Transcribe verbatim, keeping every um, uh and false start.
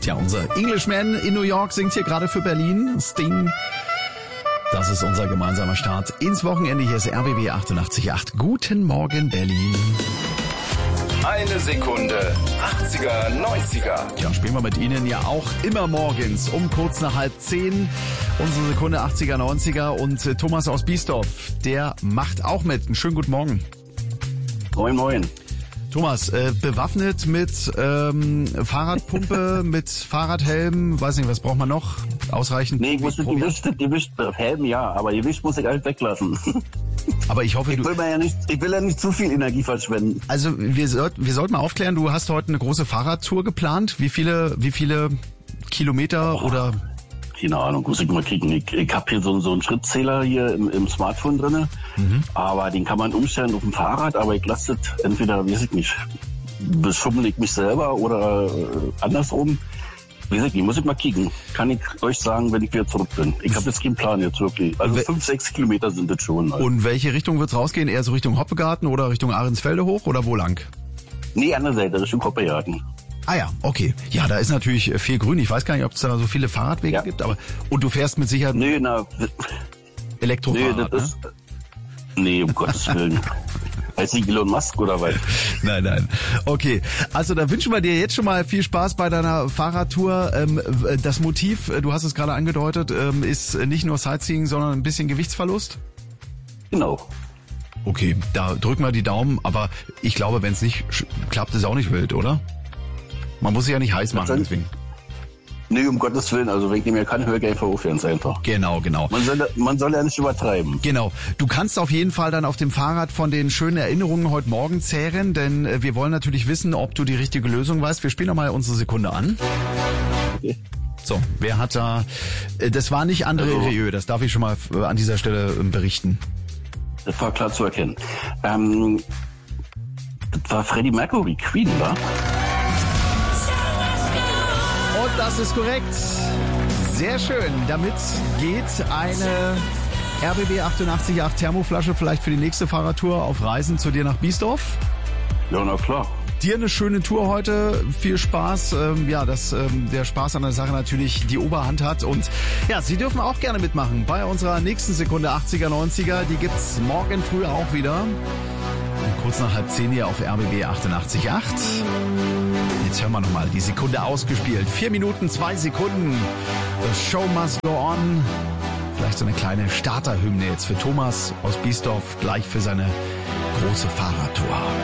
Tja, unser Englishman in New York singt hier gerade für Berlin. Sting. Das ist unser gemeinsamer Start ins Wochenende. Hier ist R B B achtundachtzig Komma acht. Guten Morgen, Berlin. Eine Sekunde. achtziger, neunziger. Ja, spielen wir mit Ihnen ja auch immer morgens um kurz nach halb zehn. Unsere Sekunde achtziger, neunziger. Und äh, Thomas aus Biesdorf, der macht auch mit. Einen schönen guten Morgen. Moin, moin. Thomas, äh, bewaffnet mit ähm, Fahrradpumpe, mit Fahrradhelm, weiß nicht, was braucht man noch? Ausreichend? Nee, ich muss die Gewicht, die Gewicht, Helm ja, aber Gewicht muss ich halt weglassen. Aber ich hoffe, ich du... will, ja nicht, ich will ja nicht zu viel Energie verschwenden. Also wir, soll, wir sollten mal aufklären, du hast heute eine große Fahrradtour geplant. Wie viele, wie viele Kilometer oh. oder... Keine Ahnung, muss ich mal kicken. Ich, ich habe hier so, so einen Schrittzähler hier im, im Smartphone drinne, mhm. aber den kann man umstellen auf dem Fahrrad, aber ich lasse das entweder, weiß ich nicht, beschummel ich mich selber oder äh, andersrum. Weiß ich nicht, muss ich mal kicken. Kann ich euch sagen, wenn ich wieder zurück bin. Ich habe jetzt keinen Plan jetzt wirklich. Also We- fünf, sechs Kilometer sind das schon. Also. Und welche Richtung wird's rausgehen? Eher so Richtung Hoppegarten oder Richtung Ahrensfelde hoch oder wo lang? Nee, an der Seite, Richtung Hoppegarten. Ah ja, okay. Ja, da ist natürlich viel Grün. Ich weiß gar nicht, ob es da so viele Fahrradwege ja. gibt, aber und du fährst mit Sicherheit nee, na, Elektrofahrrad, nee, das ne? ist, nee, um Gottes Willen. Heißt die Elon Musk oder was? Nein, nein. Okay, also da wünschen wir dir jetzt schon mal viel Spaß bei deiner Fahrradtour. Das Motiv, du hast es gerade angedeutet, ist nicht nur Sightseeing, sondern ein bisschen Gewichtsverlust? Genau. Okay, da drücken wir die Daumen, aber ich glaube, wenn es nicht klappt, ist es auch nicht wild, oder? Man muss sich ja nicht heiß machen, deswegen. Nee, um Gottes Willen. Also wenn ich nicht mehr kann, höre ich einfach auf, ganz einfach. Genau, genau. Man soll, man soll ja nicht übertreiben. Genau. Du kannst auf jeden Fall dann auf dem Fahrrad von den schönen Erinnerungen heute Morgen zehren, denn äh, wir wollen natürlich wissen, ob du die richtige Lösung weißt. Wir spielen nochmal unsere Sekunde an. Okay. So, wer hat da... Äh, das war nicht André also, Rieu, das darf ich schon mal äh, an dieser Stelle äh, berichten. Das war klar zu erkennen. Ähm, das war Freddie Mercury, Queen, wa? Und das ist korrekt. Sehr schön. Damit geht eine R B B achtundachtzig Komma acht Thermoflasche vielleicht für die nächste Fahrradtour auf Reisen zu dir nach Biesdorf. Ja, na klar. Dir eine schöne Tour heute. Viel Spaß. Ähm, ja, dass ähm, der Spaß an der Sache natürlich die Oberhand hat. Und ja, Sie dürfen auch gerne mitmachen bei unserer nächsten Sekunde achtziger, neunziger. Die gibt's morgen früh auch wieder. Und kurz nach halb zehn hier auf R B B achtundachtzig Komma acht. Jetzt hören wir nochmal die Sekunde ausgespielt. Vier Minuten, zwei Sekunden. The show must go on. Vielleicht so eine kleine Starterhymne jetzt für Thomas aus Biesdorf, gleich für seine große Fahrradtour.